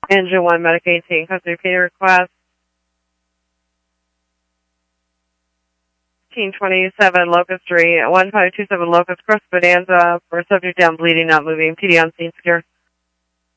Engine 1, Medic 18, custody pay request. 1527 Locust Street, 1527 Locust, Cross Bonanza, for subject down bleeding, not moving. PD on scene secure.